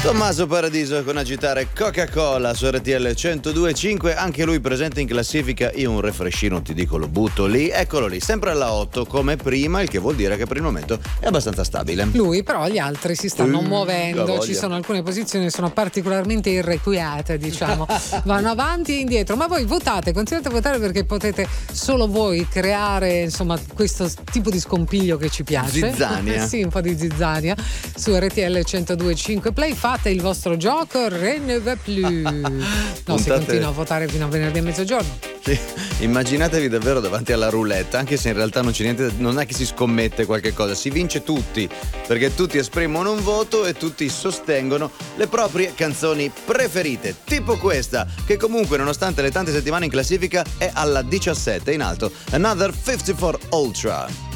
Tommaso Paradiso con agitare Coca-Cola su RTL 102.5, anche lui presente in classifica. Io un refreshino ti dico lo butto lì, eccolo lì, sempre alla 8 come prima, il che vuol dire che per il momento è abbastanza stabile. Lui però, gli altri si stanno muovendo, ci voglia. sono alcune posizioni che sono particolarmente irrequiete, diciamo, vanno avanti e indietro, ma voi votate, continuate a votare perché potete solo voi creare, insomma, questo tipo di scompiglio che ci piace. Zizzania. Sì, un po' di zizzania su RTL 102.5 Play. Fate il vostro gioco, Rien ne va plus. No, si continua a votare fino a venerdì a mezzogiorno. Sì, immaginatevi davvero davanti alla roulette, anche se in realtà non c'è niente, non è che si scommette qualche cosa, si vince tutti, perché tutti esprimono un voto e tutti sostengono le proprie canzoni preferite, tipo questa, che comunque nonostante le tante settimane in classifica è alla 17 in alto, Another 54 Ultra.